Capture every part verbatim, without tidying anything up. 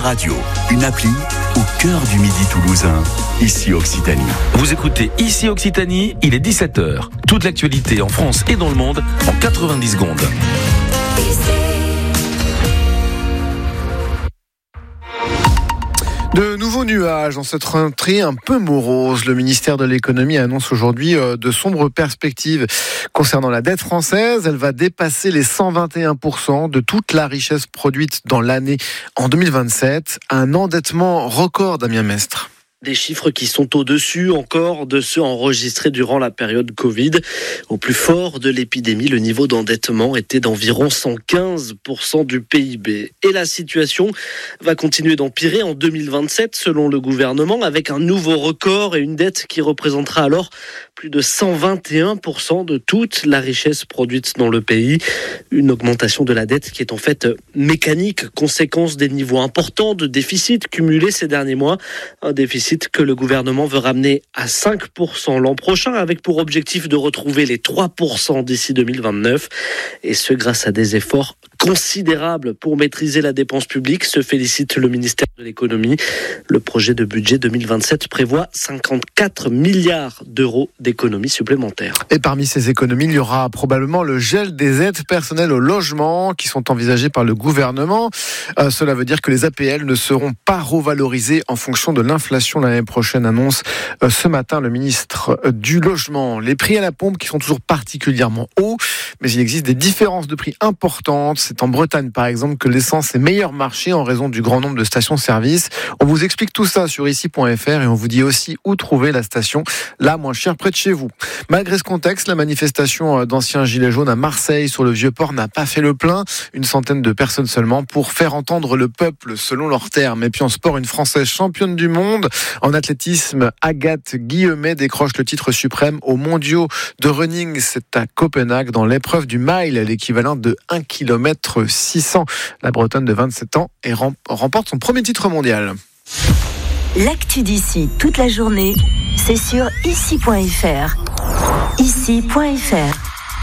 Radio, une appli au cœur du Midi toulousain, ici Occitanie. Vous écoutez Ici Occitanie, il est dix-sept heures. Toute l'actualité en France et dans le monde en quatre-vingt-dix secondes. De nouveaux nuages en cette rentrée un peu morose. Le ministère de l'économie annonce aujourd'hui de sombres perspectives concernant la dette française. Elle va dépasser les cent vingt et un pour cent de toute la richesse produite dans l'année en deux mille vingt-sept. Un endettement record, Damien Mestre. Des chiffres qui sont au-dessus encore de ceux enregistrés durant la période Covid. Au plus fort de l'épidémie, le niveau d'endettement était d'environ cent quinze pour cent du P I B. Et la situation va continuer d'empirer en deux mille vingt-sept, selon le gouvernement, avec un nouveau record et une dette qui représentera alors plus de cent vingt et un pour cent de toute la richesse produite dans le pays. Une augmentation de la dette qui est en fait mécanique, conséquence des niveaux importants de déficit cumulés ces derniers mois. Un déficit que le gouvernement veut ramener à cinq pour cent l'an prochain, avec pour objectif de retrouver les trois pour cent d'ici deux mille vingt-neuf. Et ce, grâce à des efforts considérables pour maîtriser la dépense publique, se félicite le ministère de l'économie. Le projet de budget deux mille vingt-sept prévoit cinquante-quatre milliards d'euros d'économies supplémentaires. Et parmi ces économies, il y aura probablement le gel des aides personnelles au logement qui sont envisagées par le gouvernement. Euh, cela veut dire que les A P L ne seront pas revalorisées en fonction de l'inflation l'année prochaine, annonce euh, ce matin le ministre euh, du Logement. Les prix à la pompe qui sont toujours particulièrement hauts, mais il existe des différences de prix importantes. C'est en Bretagne, par exemple, que l'essence est meilleur marché en raison du grand nombre de stations-service. On vous explique tout ça sur ici point f r et on vous dit aussi où trouver la station la moins chère près de chez vous. Malgré ce contexte, la manifestation d'anciens gilets jaunes à Marseille sur le Vieux-Port n'a pas fait le plein. Une centaine de personnes seulement pour faire entendre le peuple selon leurs termes. Et puis en sport, une Française championne du monde. En athlétisme, Agathe Guillemet décroche le titre suprême aux mondiaux de running. C'est à Copenhague dans l'épreuve du mile, l'équivalent de un kilomètre six cents. La Bretonne de vingt-sept ans et remporte son premier titre mondial. L'actu d'ici toute la journée, c'est sur ici point f r. ici point f r.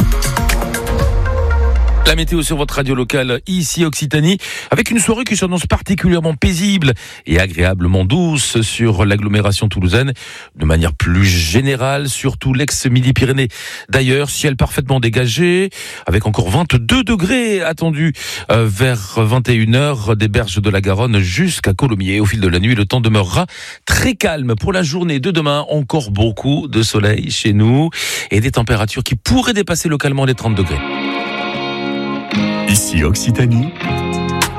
La météo sur votre radio locale, ici Occitanie, avec une soirée qui s'annonce particulièrement paisible et agréablement douce sur l'agglomération toulousaine, de manière plus générale, surtout l'ex-Midi-Pyrénées. D'ailleurs, ciel parfaitement dégagé, avec encore vingt-deux degrés attendus euh, vers vingt et une heures des berges de la Garonne jusqu'à Colomiers. Au fil de la nuit, le temps demeurera très calme. Pour la journée de demain, encore beaucoup de soleil chez nous et des températures qui pourraient dépasser localement les trente degrés. Ici Occitanie,